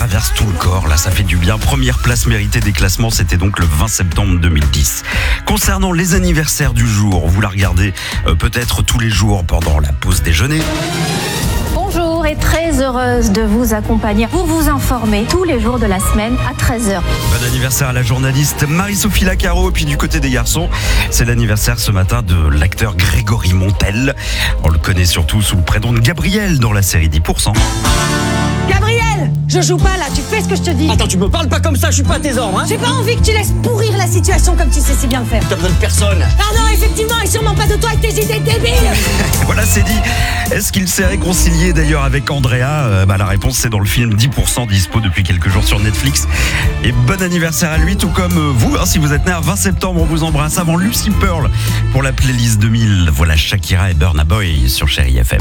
traverse tout le corps, là ça fait du bien. Première place méritée des classements, c'était donc le 20 septembre 2010. Concernant les anniversaires du jour, vous la regardez peut-être tous les jours pendant la pause déjeuner. Bonjour et très heureuse de vous accompagner pour vous informer tous les jours de la semaine à 13h. Bon anniversaire à la journaliste Marie-Sophie Lacaro. Et puis du côté des garçons, c'est l'anniversaire ce matin de l'acteur Grégory Montel. On le connaît surtout sous le prénom de Gabriel dans la série 10%. Gabriel, je joue pas là, tu fais ce que je te dis. Attends, tu me parles pas comme ça, je suis pas à tes ordres, hein. J'ai pas envie que tu laisses pourrir la situation comme tu sais si bien le faire. T'as besoin de personne. Pardon, effectivement, et sûrement pas de toi avec tes idées débiles. Voilà, c'est dit. Est-ce qu'il s'est réconcilié d'ailleurs avec Andrea ? La réponse c'est dans le film 10% dispo depuis quelques jours sur Netflix. Et bon anniversaire à lui, tout comme vous, si vous êtes né à 20 septembre, on vous embrasse avant Lucy Pearl pour la playlist 2000. Voilà Shakira et Burna Boy sur Chérie FM.